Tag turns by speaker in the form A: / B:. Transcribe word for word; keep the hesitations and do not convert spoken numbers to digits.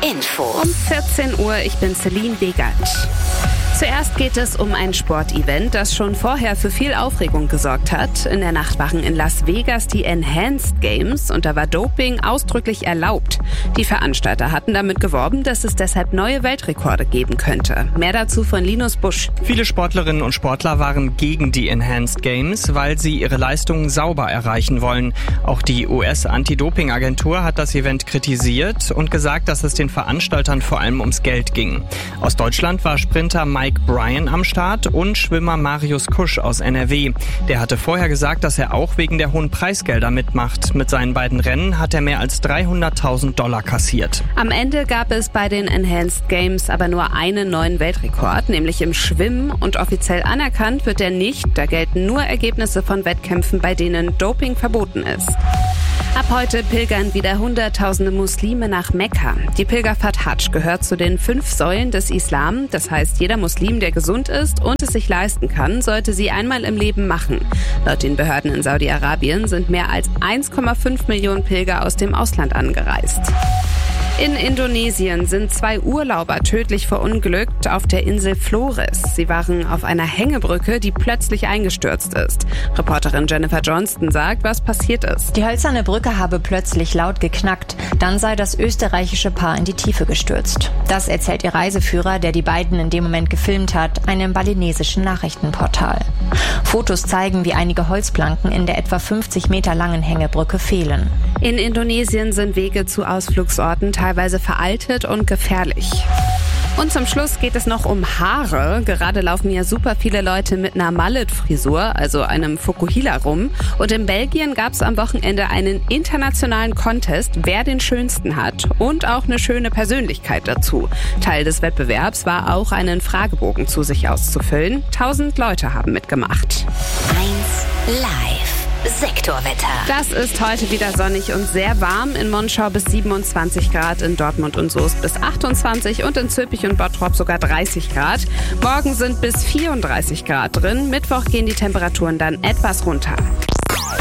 A: Info.
B: Um vierzehn Uhr, ich bin Celine Begert. Zuerst geht es um ein Sportevent, das schon vorher für viel Aufregung gesorgt hat. In der Nacht waren in Las Vegas die Enhanced Games und da war Doping ausdrücklich erlaubt. Die Veranstalter hatten damit geworben, dass es deshalb neue Weltrekorde geben könnte. Mehr dazu von Linus Busch.
C: Viele Sportlerinnen und Sportler waren gegen die Enhanced Games, weil sie ihre Leistungen sauber erreichen wollen. Auch die U S-Anti-Doping-Agentur hat das Event kritisiert und gesagt, dass es den Veranstaltern vor allem ums Geld ging. Aus Deutschland war Sprinter Mike Bryan am Start und Schwimmer Marius Kusch aus N R W. Der hatte vorher gesagt, dass er auch wegen der hohen Preisgelder mitmacht. Mit seinen beiden Rennen hat er mehr als dreihunderttausend Dollar kassiert.
B: Am Ende gab es bei den Enhanced Games aber nur einen neuen Weltrekord, nämlich im Schwimmen. Und offiziell anerkannt wird er nicht. Da gelten nur Ergebnisse von Wettkämpfen, bei denen Doping verboten ist. Ab heute pilgern wieder Hunderttausende Muslime nach Mekka. Die Pilgerfahrt Hadsch gehört zu den fünf Säulen des Islam. Das heißt, jeder Muslim, der gesund ist und es sich leisten kann, sollte sie einmal im Leben machen. Laut den Behörden in Saudi-Arabien sind mehr als eins Komma fünf Millionen Pilger aus dem Ausland angereist. In Indonesien sind zwei Urlauber tödlich verunglückt auf der Insel Flores. Sie waren auf einer Hängebrücke, die plötzlich eingestürzt ist. Reporterin Jennifer Johnston sagt, was passiert ist.
D: Die hölzerne Brücke habe plötzlich laut geknackt. Dann sei das österreichische Paar in die Tiefe gestürzt. Das erzählt ihr Reiseführer, der die beiden in dem Moment gefilmt hat, einem balinesischen Nachrichtenportal. Fotos zeigen, wie einige Holzplanken in der etwa fünfzig Meter langen Hängebrücke fehlen.
B: In Indonesien sind Wege zu Ausflugsorten teilweise veraltet und gefährlich. Und zum Schluss geht es noch um Haare. Gerade laufen ja super viele Leute mit einer Mallet-Frisur, also einem Fukuhila, rum. Und in Belgien gab es am Wochenende einen internationalen Contest, wer den schönsten hat. Und auch eine schöne Persönlichkeit dazu. Teil des Wettbewerbs war auch, einen Fragebogen zu sich auszufüllen. Tausend Leute haben mitgemacht.
A: eins Live. Sektorwetter.
B: Das ist heute wieder sonnig und sehr warm. In Monschau bis siebenundzwanzig Grad, in Dortmund und Soest bis achtundzwanzig und in Zülpich und Bottrop sogar dreißig Grad. Morgen sind bis vierunddreißig Grad drin. Mittwoch gehen die Temperaturen dann etwas runter.